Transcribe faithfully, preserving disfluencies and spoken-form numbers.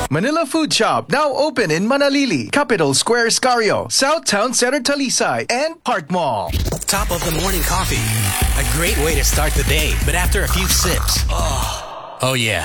Manila Food Shop, now open in Manalili, Capital Square, Scario, South Town Center, Talisay, and Park Mall. Top of the morning coffee. A great way to start the day, but after a few sips, oh, oh yeah,